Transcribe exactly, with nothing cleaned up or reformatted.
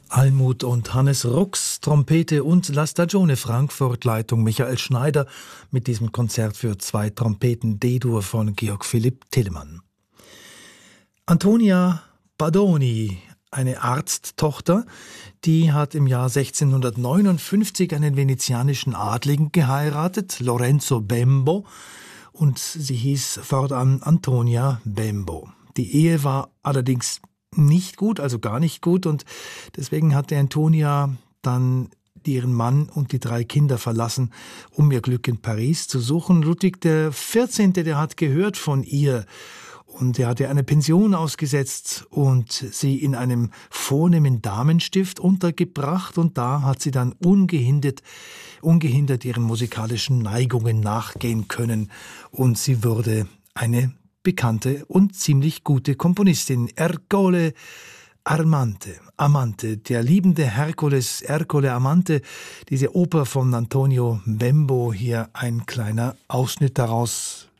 Almuth und Hannes Rux, Trompete und La Stagione Frankfurt, Leitung Michael Schneider mit diesem Konzert für zwei Trompeten D-Dur von Georg Philipp Telemann. Antonia Badoni, eine Arzttochter, die hat im Jahr sechzehnhundertneunundfünfzig einen venezianischen Adligen geheiratet, Lorenzo Bembo, und sie hieß fortan Antonia Bembo. Die Ehe war allerdings nicht gut, also gar nicht gut, und deswegen hatte Antonia dann ihren Mann und die drei Kinder verlassen, um ihr Glück in Paris zu suchen. Ludwig der vierzehnte, der hat gehört von ihr und er hat ihr eine Pension ausgesetzt und sie in einem vornehmen Damenstift untergebracht, und da hat sie dann ungehindert, ungehindert ihren musikalischen Neigungen nachgehen können und sie wurde eine bekannte und ziemlich gute Komponistin. Ercole Amante, Amante, der liebende Herkules, Ercole Amante, diese Oper von Antonio Bembo, hier ein kleiner Ausschnitt daraus.